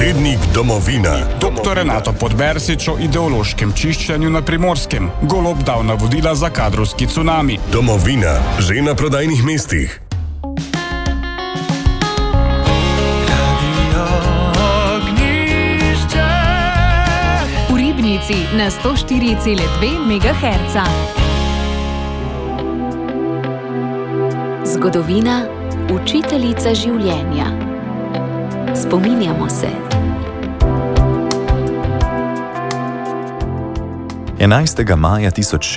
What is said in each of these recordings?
Tednik Domovina. Dr. Renato Podbersič o ideološkem čiščenju na Primorskem. Golob dal navodila za kadrovski cunami. Domovina, že na prodajnih mestih. V Ribnici na 104,2 MHz. Zgodovina, učiteljica življenja. Spominjamo se. 11. maja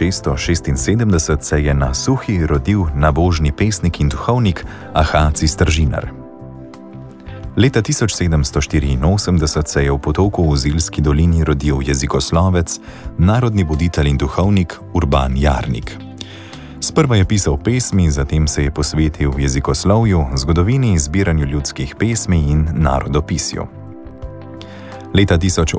1676 se je na Suhi rodil nabožni pesnik in duhovnik Ahaci Stržinar. Leta 1784 se je v potoku v Zilski dolini rodil jezikoslovec, narodni buditelj in duhovnik Urban Jarnik. Sprva je pisal pesmi, zatem se je posvetil jezikoslovju, zgodovini, zbiranju ljudskih pesmi in narodopisju. Leta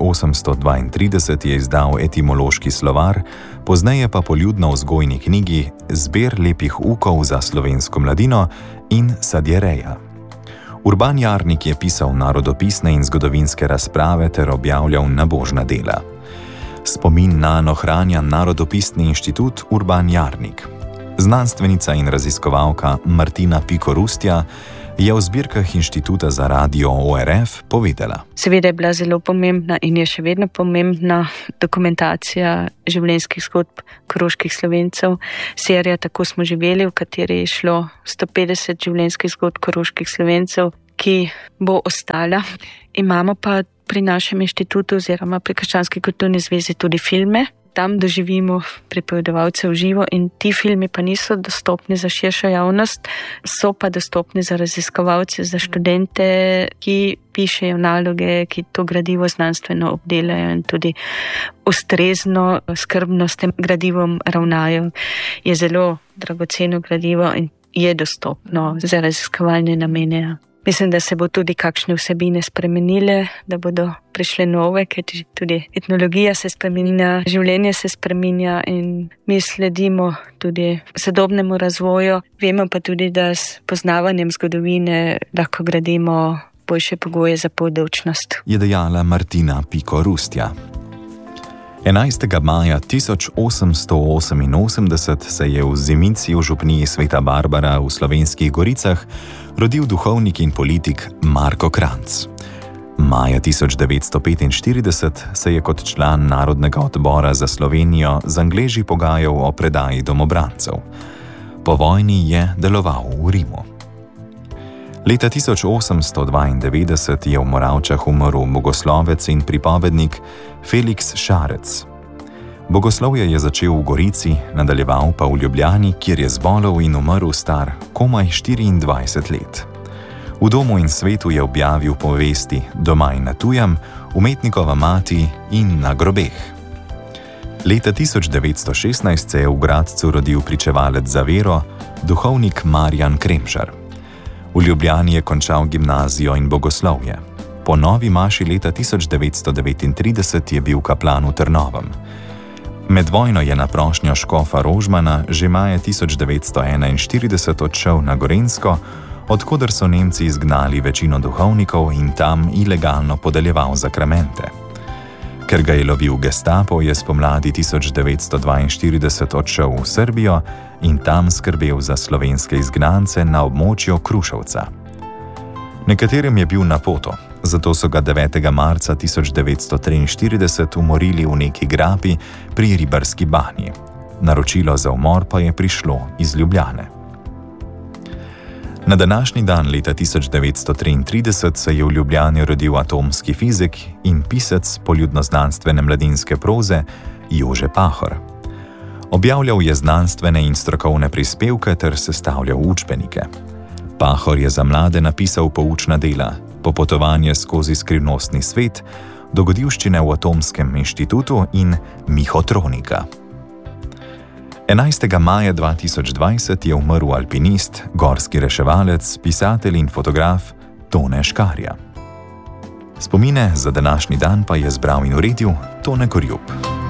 1832 je izdal etimološki slovar, pozneje pa poljudno-vzgojni knjigi Zbir lepih ukov za slovensko mladino in Sadjereja. Urban Jarnik je pisal narodopisne in zgodovinske razprave ter objavljal nabožna dela. Spomin nanj ohranja Narodopisni inštitut Urban Jarnik. Znanstvenica in raziskovalka Martina Piko Rustja je v zbirkah Inštituta za radio ORF povedala. Seveda je bila zelo pomembna in je še vedno pomembna dokumentacija življenjskih zgodb koroških Slovencev. Serija Tako smo živeli, v kateri je šlo 150 življenjskih zgodb koroških Slovencev, ki bo ostala. Imamo pa pri našem inštitutu oziroma pri Krščanski kulturni zvezi tudi filme. Tam doživimo pripovedovalce v živo in ti filmi pa niso dostopni za širšo javnost, so pa dostopni za raziskovalce, za študente, ki pišejo naloge, ki to gradivo znanstveno obdelajo in tudi ustrezno, skrbno s tem gradivom ravnajo. Je zelo dragoceno gradivo in je dostopno za raziskovalne namene. Mislim, da se bo tudi kakšne vsebine spremenile, da bodo prišle nove, ker tudi etnologija se spreminja, življenje se spreminja in mi sledimo tudi sodobnemu razvoju. Vemo pa tudi, da s poznavanjem zgodovine lahko gradimo boljše pogoje za podolčnost. Je dejala Martina Piko Rustja. 11. maja 1888 se je v Zimici v župniji Sveta Barbara v Slovenskih Goricah rodil duhovnik in politik Marko Kranjc. Maja 1945 se je kot član Narodnega odbora za Slovenijo z Angleži pogajal o predaji domobrancev. Po vojni je deloval v Rimu. Leta 1892 je v Moravčah umrl bogoslovec in pripovednik Felix Šarec. Bogoslovje je začel v Gorici, nadaljeval pa v Ljubljani, kjer je zbolel in umrl star komaj 24 let. V Domu in svetu je objavil povesti Doma in na tujem, Umetnikova mati in Na grobeh. Leta 1916 se je v Gradcu rodil pričevalec za vero, duhovnik Marjan Kremžar. V Ljubljani je končal gimnazijo in bogoslovje. Po novi maši leta 1939 je bil kaplan v Trnovem. Med vojno je na prošnjo škofa Rožmana že maja 1941 odšel na Gorenjsko, odkoder so Nemci izgnali večino duhovnikov in tam ilegalno podeljeval zakramente. Ker ga je lovil gestapo, je spomladi 1942 odšel v Srbijo in tam skrbel za slovenske izgnance na območju Kruševca. Nekaterim je bil na poto, zato so ga 9. marca 1943 umorili v neki grapi pri Ribarski banji. Naročilo za umor pa je prišlo iz Ljubljane. Na današnji dan leta 1933 se je v Ljubljani rodil atomski fizik in pisec poljudnoznanstvene mladinske proze Jože Pahor. Objavljal je znanstvene in strokovne prispevke ter sestavljal učbenike. Pahor je za mlade napisal poučna dela Popotovanje skozi skrivnostni svet, Dogodivščine v Atomskem inštitutu in Mihotronika. 11. maja 2020 je umrl alpinist, gorski reševalec, pisatelj in fotograf Tone Škarja. Spomine za današnji dan pa je zbral in uredil Tone Korjub.